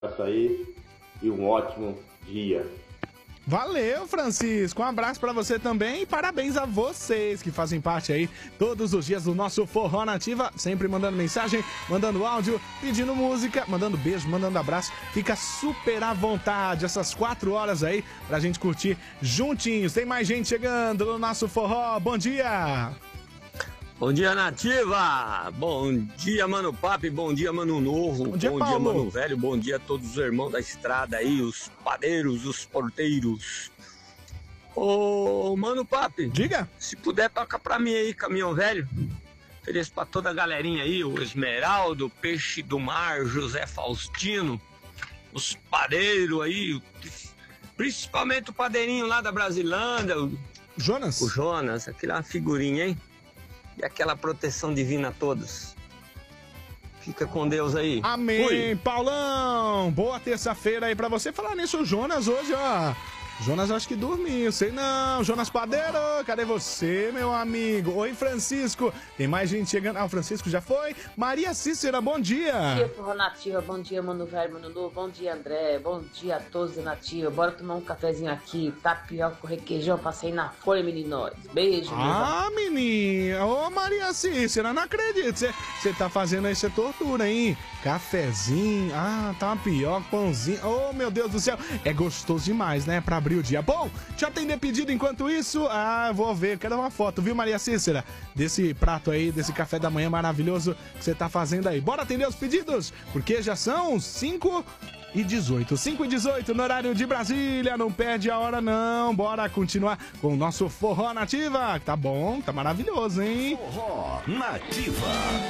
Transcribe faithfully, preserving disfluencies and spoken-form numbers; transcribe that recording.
Isso aí e um ótimo dia. Valeu, Francisco. Um abraço pra você também e parabéns a vocês que fazem parte aí todos os dias do nosso Forró Nativa, sempre mandando mensagem, mandando áudio, pedindo música, mandando beijo, mandando abraço. Fica super à vontade essas quatro horas aí pra gente curtir juntinhos. Tem mais gente chegando no nosso forró. Bom dia! Bom dia, Nativa! Bom dia, Mano Papi, bom dia, Mano Novo, Bom dia, bom dia, Paulo. Mano Velho, bom dia a todos os irmãos da estrada aí, os padeiros, os porteiros. Ô, Mano Papi, diga! Se puder, toca pra mim aí, Caminhão Velho. Ofereço pra toda a galerinha aí, o Esmeraldo, Peixe do Mar, José Faustino, os padeiros aí, principalmente o padeirinho lá da Brasilândia, o Jonas. O Jonas, aquela é uma figurinha, hein? E aquela proteção divina a todos. Fica com Deus aí. Amém, Fui. Paulão! Boa terça-feira aí pra você. Falar nisso, o Jonas hoje, ó. Jonas acho que dormiu, sei não. Jonas Padeiro, cadê você, meu amigo? Oi, Francisco. Tem mais gente chegando. Ah, o Francisco já foi. Maria Cícera, bom dia. Bom dia, Forró Nativa. Bom dia, Mano Velho, Mano Novo. Bom dia, André. Bom dia a todos da Nativa. Bora tomar um cafezinho aqui. Tapioca com requeijão. Passei na folha, meninos. Beijo, Ah, menina. Ô, Maria Cícera, não acredito. Você tá fazendo aí essa tortura, hein? Cafezinho. Ah, tapioca, pãozinho. Oh, meu Deus do céu. É gostoso demais, né? Pra abrir o dia. Bom, deixa eu atender pedido enquanto isso. Ah, eu vou ver. Quero uma foto, viu, Maria Cícera? Desse prato aí, desse café da manhã maravilhoso que você tá fazendo aí. Bora atender os pedidos, porque já são cinco e dezoito. cinco e dezoito no horário de Brasília. Não perde a hora, não. Bora continuar com o nosso Forró Nativa. Tá bom, tá maravilhoso, hein? Forró Nativa.